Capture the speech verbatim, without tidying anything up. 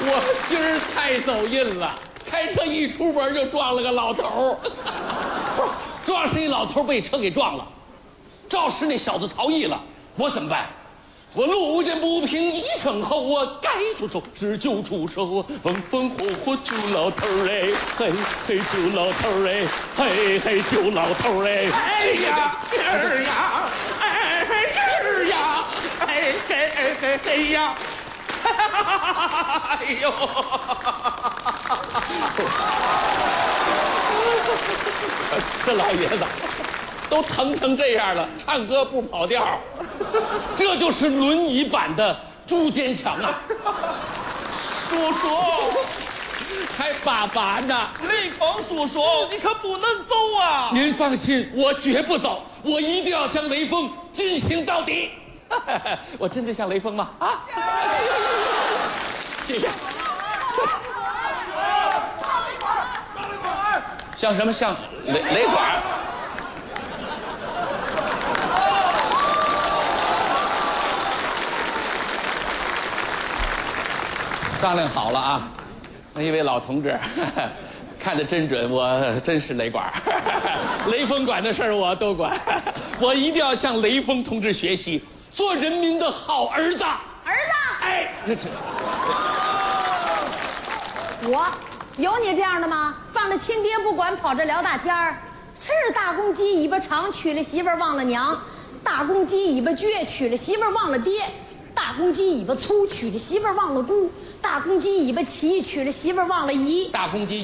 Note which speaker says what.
Speaker 1: 我今儿太走运了，开车一出门就撞了个老头儿。不是，主要是一老头被车给撞了。肇事那小子逃逸了，我怎么办？我路见不平一声吼，我该出手时就出手，风风火火救老头儿哎，嘿嘿救老头儿哎，嘿嘿救老头儿哎，
Speaker 2: 哎呀儿呀，哎儿呀，哎嘿哎嘿嘿呀，哎呦，
Speaker 1: 这老爷子都疼成这样了，唱歌不跑调，这就是轮椅版的朱坚强啊！
Speaker 2: 叔叔，
Speaker 1: 还爸爸呢？
Speaker 2: 雷锋叔叔，你可不能走啊！
Speaker 1: 您放心，我绝不走，我一定要将雷锋进行到底。我真的像雷锋吗？啊！谢谢。像什么？像雷雷管？商量好了啊，那一位老同志看得真准，我真是雷管，雷锋管的事儿我都管，我一定要向雷锋同志学习，做人民的好儿子。
Speaker 3: 儿子，
Speaker 1: 哎，这这，
Speaker 3: 我有你这样的吗？放着亲爹不管，跑这聊大天儿。是大公鸡尾巴长，娶了媳妇儿忘了娘；大公鸡尾巴倔，娶了媳妇儿忘了爹；大公鸡尾巴粗，娶了媳妇儿忘了姑；大公鸡尾巴齐，娶了媳妇儿忘了姨。
Speaker 1: 大公鸡。